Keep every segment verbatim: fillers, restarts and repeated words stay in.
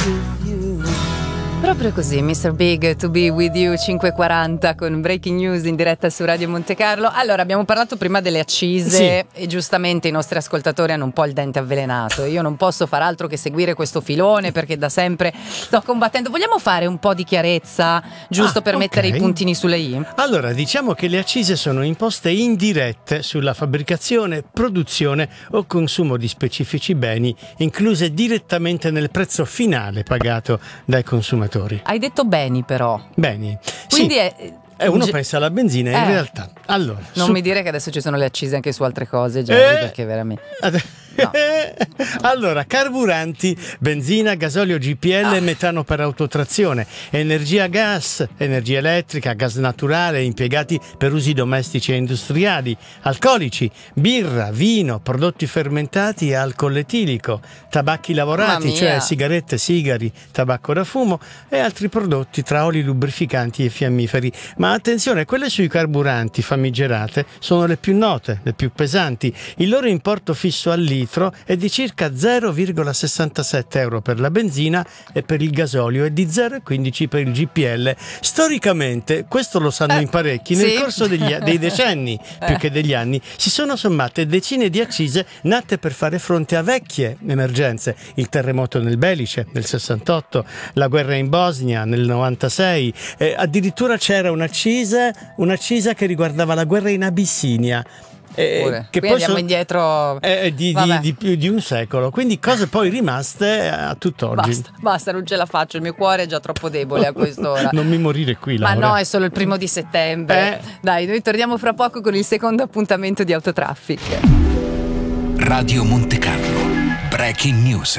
Proprio così, mister Big, To Be With You, cinque e quaranta con Breaking News in diretta su Radio Monte Carlo. Allora, abbiamo parlato prima delle accise, sì, e giustamente i nostri ascoltatori hanno un po' il dente avvelenato. Io non posso far altro che seguire questo filone perché da sempre sto combattendo. Vogliamo fare un po' di chiarezza, giusto ah, per okay. mettere i puntini sulle i? Allora, diciamo che le accise sono imposte indirette sulla fabbricazione, produzione o consumo di specifici beni, incluse direttamente nel prezzo finale pagato dai consumatori. Hai detto beni però. Beni. Quindi sì. è... E uno pensa alla benzina, in eh. realtà. Allora, non su... mi dire che adesso ci sono le accise anche su altre cose, Gianni, eh. perché veramente... No. Allora, carburanti, benzina, gasolio G P L, ah. metano per autotrazione, energia gas, energia elettrica, gas naturale impiegati per usi domestici e industriali, alcolici, birra, vino, prodotti fermentati e alcol etilico, tabacchi lavorati, cioè sigarette, sigari, tabacco da fumo e altri prodotti tra oli lubrificanti e fiammiferi. Ma attenzione, quelle sui carburanti famigerate sono le più note, le più pesanti. Il loro importo fisso al litro è di circa zero virgola sessantasette euro per la benzina e per il gasolio e di zero virgola quindici per il G P L. Storicamente, questo lo sanno eh, in parecchi, sì. nel corso degli, dei decenni, eh. più che degli anni, si sono sommate decine di accise nate per fare fronte a vecchie emergenze. Il terremoto nel Belice nel sessantotto, la guerra in Bosnia nel novantasei, eh, addirittura c'era un'accisa, un'accisa che riguardava la guerra in Abissinia. Eh, che poi andiamo so, indietro eh, di, di, di più di un secolo, quindi cose poi rimaste a tutt'oggi. Basta, basta, non ce la faccio, il mio cuore è già troppo debole a quest'ora. Non mi morire qui, Laura. Ma no, è solo il primo di settembre. Eh. Dai, noi torniamo fra poco con il secondo appuntamento di Autotraffic. Radio Monte Carlo, Breaking News.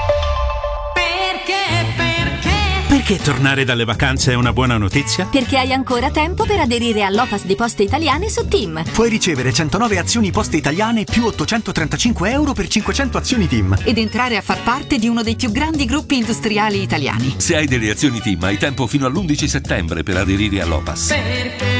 Perché tornare dalle vacanze è una buona notizia? Perché hai ancora tempo per aderire all'O P A S di Poste Italiane su TIM. Puoi ricevere centonove azioni Poste Italiane più ottocentotrentacinque euro per cinquecento azioni TIM. Ed entrare a far parte di uno dei più grandi gruppi industriali italiani. Se hai delle azioni TIM hai tempo fino all'undici settembre per aderire all'O P A S. Perché?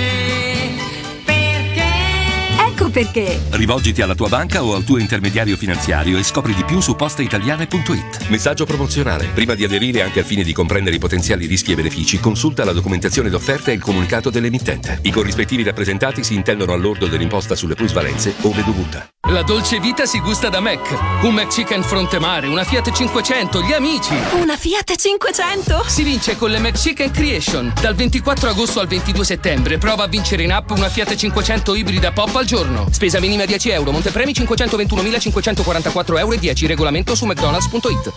Ecco perché. Rivolgiti alla tua banca o al tuo intermediario finanziario e scopri di più su posteitaliane punto it. Messaggio promozionale. Prima di aderire, anche al fine di comprendere i potenziali rischi e benefici, consulta la documentazione d'offerta e il comunicato dell'emittente. I corrispettivi rappresentati si intendono al lordo dell'imposta sulle plusvalenze, ove dovuta. La dolce vita si gusta da Mac. Un McChicken Frontemare, una Fiat cinquecento, gli amici. Una Fiat cinquecento? Si vince con le McChicken Creation. Dal ventiquattro agosto al ventidue settembre prova a vincere in app una Fiat cinquecento ibrida pop al giorno. Spesa minima dieci euro, montepremi cinquecentoventunomilacinquecentoquarantaquattro euro e dieci. Regolamento su mcdonalds punto it.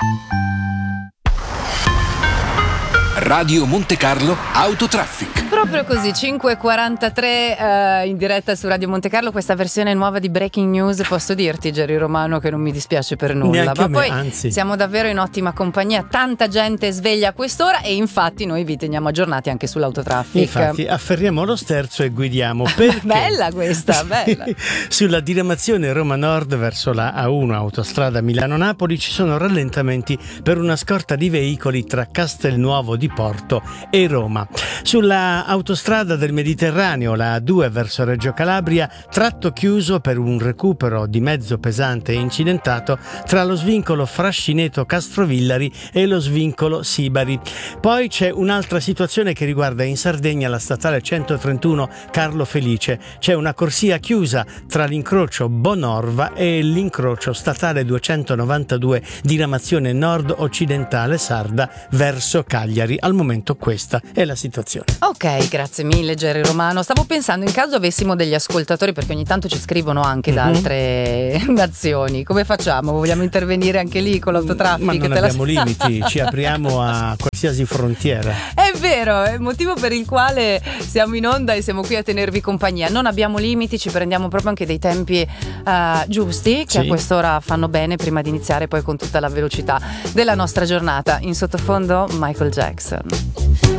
Radio Monte Carlo Autotraffic. Proprio così, cinque e quarantatré eh, in diretta su Radio Monte Carlo, questa versione nuova di Breaking News. Posso dirti, Gerry Romano, che non mi dispiace per nulla. Neanche ma a me, poi anzi. Siamo davvero in ottima compagnia, tanta gente sveglia a quest'ora e infatti noi vi teniamo aggiornati anche sull'autotraffic. Infatti afferriamo lo sterzo e guidiamo. Perché? Bella questa, bella. Sulla diramazione Roma Nord verso la A uno, autostrada Milano-Napoli, ci sono rallentamenti per una scorta di veicoli tra Castelnuovo di Porto e Roma. Sulla autostrada del Mediterraneo, la A due verso Reggio Calabria, tratto chiuso per un recupero di mezzo pesante e incidentato tra lo svincolo Frascineto Castrovillari e lo svincolo Sibari. Poi c'è un'altra situazione che riguarda in Sardegna la statale centotrentuno Carlo Felice. C'è una corsia chiusa tra l'incrocio Bonorva e l'incrocio statale duecentonovantadue diramazione nord-occidentale sarda verso Cagliari. Al momento questa è la situazione. Ok, grazie mille Gerry Romano. Stavo pensando, in caso avessimo degli ascoltatori, perché ogni tanto ci scrivono anche da Mm-hmm. altre nazioni, come facciamo? Vogliamo intervenire anche lì con l'autotraffic? Ma non Te abbiamo la... limiti, ci apriamo a qualsiasi frontiera. È vero, è il motivo per il quale siamo in onda e siamo qui a tenervi compagnia. Non abbiamo limiti, ci prendiamo proprio anche dei tempi uh, giusti, che sì. a quest'ora fanno bene prima di iniziare poi con tutta la velocità della nostra giornata. In sottofondo Michael Jackson.